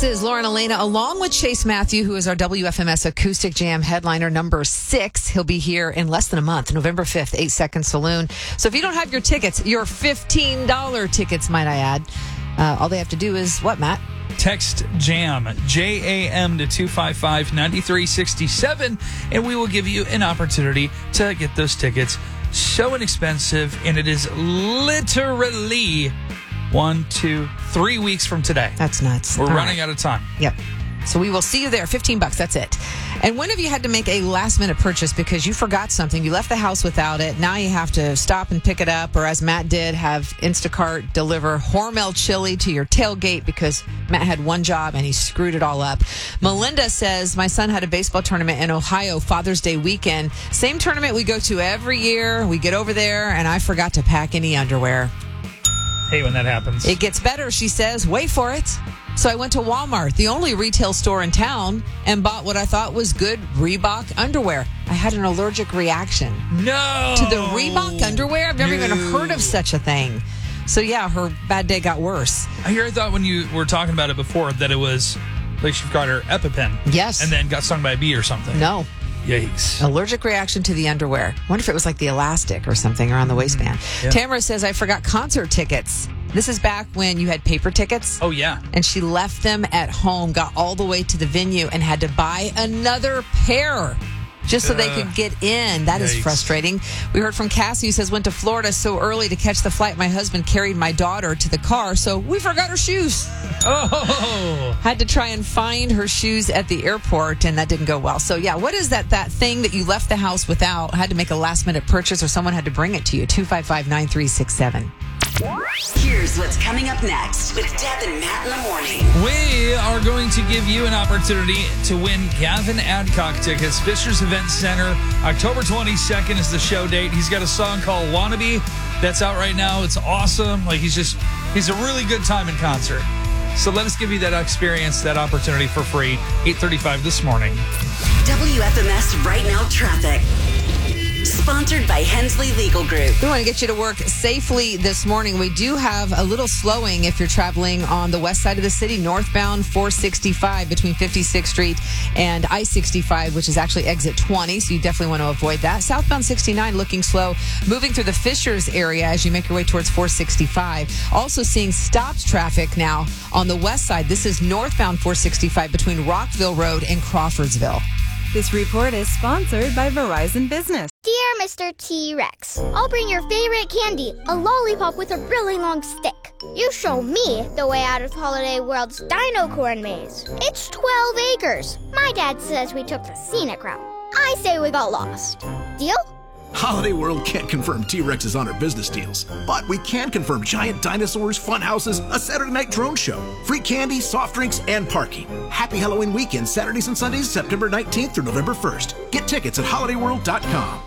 This is Lauren Elena along with Chase Matthew, who is our WFMS Acoustic Jam headliner number 6. He'll be here in less than a month, November 5th, 8 Second Saloon. So if you don't have your tickets, your $15 tickets, might I add, all they have to do is what, Matt? Text JAM, J-A-M to 255-9367, and we will give you an opportunity to get those tickets. So inexpensive, and it is literally 1, 2, 3 weeks from today. That's nuts. We're running out of time. Yep. So we will see you there. $15, that's it. And when have you had to make a last-minute purchase because you forgot something? You left the house without it. Now you have to stop and pick it up, or as Matt did, have Instacart deliver Hormel chili to your tailgate because Matt had one job and he screwed it all up. Melinda says, my son had a baseball tournament in Ohio Father's Day weekend. Same tournament we go to every year. We get over there, and I forgot to pack any underwear. Hate when that happens. It gets better, she says. Wait for it. So I went to Walmart, the only retail store in town, and bought what I thought was good Reebok underwear. I had an allergic reaction. No! To the Reebok underwear? I've never even heard of such a thing. So yeah, her bad day got worse. I thought when you were talking about it before that it was like she got her EpiPen. Yes. And then got stung by a bee or something. No. Yikes. Allergic reaction to the underwear. I wonder if it was like the elastic or something around the waistband. Yeah. Tamara says, I forgot concert tickets. This is back when you had paper tickets. Oh, yeah. And she left them at home, got all the way to the venue, and had to buy another pair just so they could get in. That is frustrating. We heard from Cassie, who says, went to Florida so early to catch the flight. My husband carried my daughter to the car, so we forgot her shoes. Oh! Had to try and find her shoes at the airport, and that didn't go well. So, yeah, what is that thing that you left the house without, had to make a last-minute purchase, or someone had to bring it to you? 255-9367. Here's what's coming up next with Deb and Matt in the morning. We are going to give you an opportunity to win Gavin Adcock tickets. Fishers Event Center, October 22nd is the show date. He's got a song called Wannabe that's out right now. It's awesome. He's a really good time in concert. So let us give you that experience, that opportunity for free. 8:35 this morning. WFMS Right Now Traffic. Sponsored by Hensley Legal Group. We want to get you to work safely this morning. We do have a little slowing if you're traveling on the west side of the city, northbound 465 between 56th Street and I-65, which is actually exit 20, so you definitely want to avoid that. Southbound 69 looking slow, moving through the Fishers area as you make your way towards 465. Also seeing stopped traffic now on the west side. This is northbound 465 between Rockville Road and Crawfordsville. This report is sponsored by Verizon Business. Dear Mr. T-Rex, I'll bring your favorite candy, a lollipop with a really long stick. You show me the way out of Holiday World's Dino Corn Maze. It's 12 acres. My dad says we took the scenic route. I say we got lost. Deal? Holiday World can't confirm T-Rexes on our business deals, but we can confirm giant dinosaurs, fun houses, a Saturday night drone show, free candy, soft drinks, and parking. Happy Halloween weekend, Saturdays and Sundays, September 19th through November 1st. Get tickets at holidayworld.com.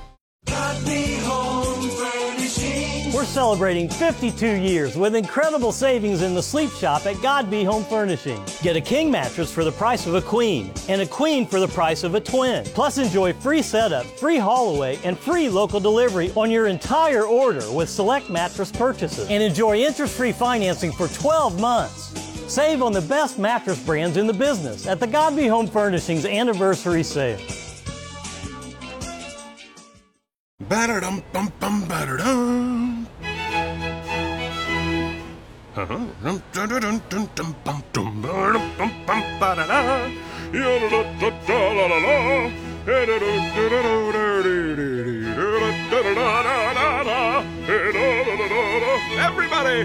We're celebrating 52 years with incredible savings in the sleep shop at Godby Home Furnishing. Get a king mattress for the price of a queen and a queen for the price of a twin. Plus enjoy free setup, free haul away, and free local delivery on your entire order with select mattress purchases. And enjoy interest-free financing for 12 months. Save on the best mattress brands in the business at the Godby Home Furnishings Anniversary Sale. Ba-da-dum, bum, bum, ba-da-dum. Everybody!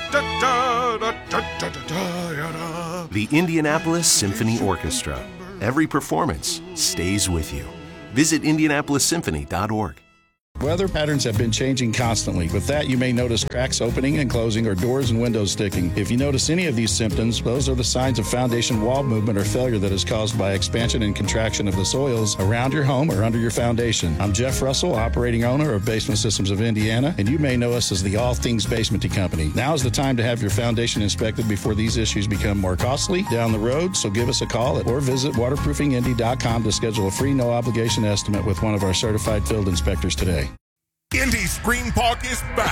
The Indianapolis Symphony Orchestra. Every performance stays with you. Visit indianapolissymphony.org. Weather patterns have been changing constantly. With that, you may notice cracks opening and closing or doors and windows sticking. If you notice any of these symptoms, those are the signs of foundation wall movement or failure that is caused by expansion and contraction of the soils around your home or under your foundation. I'm Jeff Russell, operating owner of Basement Systems of Indiana, and you may know us as the All Things Basementy Company. Now is the time to have your foundation inspected before these issues become more costly down the road, so give us a call or visit waterproofingindy.com to schedule a free no-obligation estimate with one of our certified field inspectors today. Indy Screen Park is back.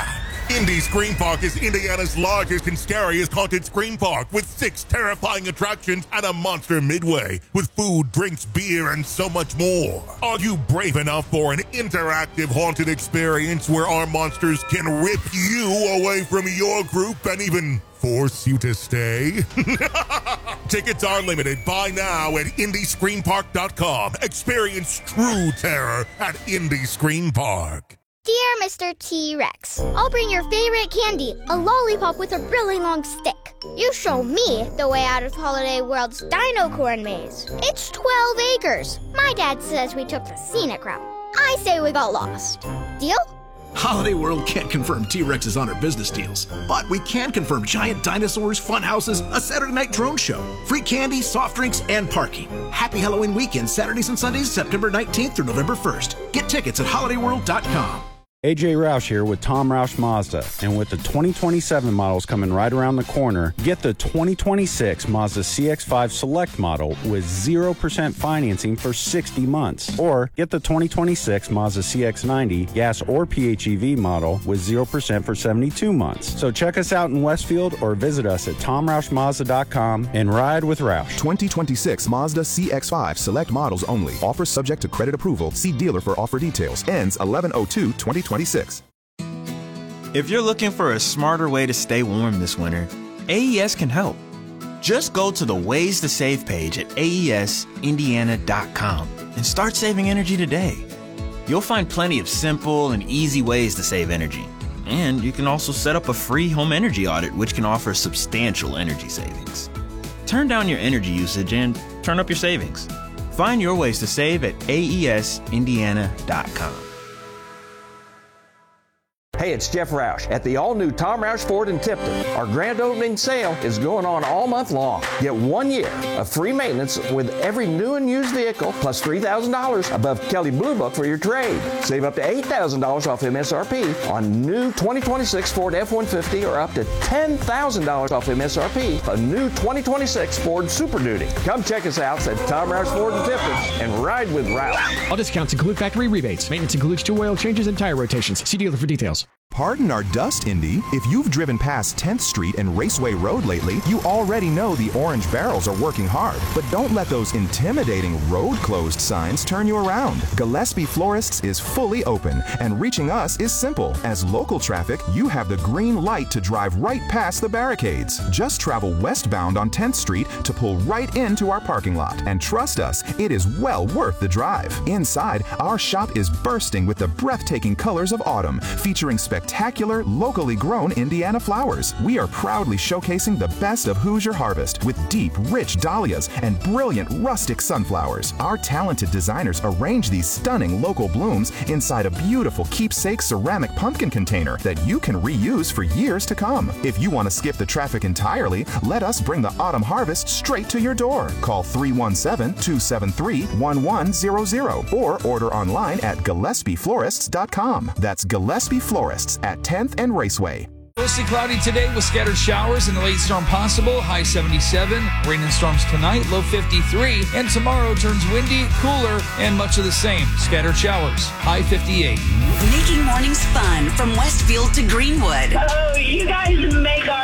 Indy Scream Park is Indiana's largest and scariest haunted scream park with 6 terrifying attractions and a monster midway with food, drinks, beer, and so much more. Are you brave enough for an interactive haunted experience where our monsters can rip you away from your group and even force you to stay? Tickets are limited. Buy now at IndyScreamPark.com. Experience true terror at Indy Scream Park. Dear Mr. T-Rex, I'll bring your favorite candy, a lollipop with a really long stick. You show me the way out of Holiday World's Dino Corn Maze. It's 12 acres. My dad says we took the scenic route. I say we got lost. Deal? Holiday World can't confirm T-Rex's on our business deals, but we can confirm giant dinosaurs, fun houses, a Saturday night drone show, free candy, soft drinks, and parking. Happy Halloween weekend, Saturdays and Sundays, September 19th through November 1st. Get tickets at holidayworld.com. AJ Roush here with Tom Roush Mazda, and with the 2027 models coming right around the corner, get the 2026 Mazda CX-5 Select model with 0% financing for 60 months, or get the 2026 Mazda CX-90 gas or PHEV model with 0% for 72 months. So check us out in Westfield or visit us at TomRoushMazda.com and ride with Roush. 2026 Mazda CX-5 Select models only. Offer subject to credit approval. See dealer for offer details. Ends 11/02/2026. If you're looking for a smarter way to stay warm this winter, AES can help. Just go to the Ways to Save page at AESindiana.com and start saving energy today. You'll find plenty of simple and easy ways to save energy. And you can also set up a free home energy audit, which can offer substantial energy savings. Turn down your energy usage and turn up your savings. Find your ways to save at AESindiana.com. Hey, it's Jeff Roush at the all-new Tom Roush Ford in Tipton. Our grand opening sale is going on all month long. Get 1 year of free maintenance with every new and used vehicle, plus $3,000 above Kelley Blue Book for your trade. Save up to $8,000 off MSRP on new 2026 Ford F-150 or up to $10,000 off MSRP a new 2026 Ford Super Duty. Come check us out at Tom Roush Ford in Tipton and ride with Roush. All discounts include factory rebates. Maintenance includes 2 oil changes and tire rotations. See dealer for details. Pardon our dust, Indy. If you've driven past 10th Street and Raceway Road lately, you already know the orange barrels are working hard. But don't let those intimidating road closed signs turn you around. Gillespie Florists is fully open, and reaching us is simple. As local traffic, you have the green light to drive right past the barricades. Just travel westbound on 10th Street to pull right into our parking lot. And trust us, it is well worth the drive. Inside, our shop is bursting with the breathtaking colors of autumn, featuring spectacular, locally grown Indiana flowers. We are proudly showcasing the best of Hoosier harvest with deep, rich dahlias and brilliant rustic sunflowers. Our talented designers arrange these stunning local blooms inside a beautiful keepsake ceramic pumpkin container that you can reuse for years to come. If you want to skip the traffic entirely, let us bring the autumn harvest straight to your door. Call 317-273-1100 or order online at GillespieFlorists.com. That's Gillespie Florists at 10th and Raceway. Mostly cloudy today with scattered showers and a late storm possible. High 77. Rain and storms tonight. Low 53. And tomorrow turns windy, cooler, and much of the same. Scattered showers. High 58. Making mornings fun from Westfield to Greenwood. Oh, you guys make our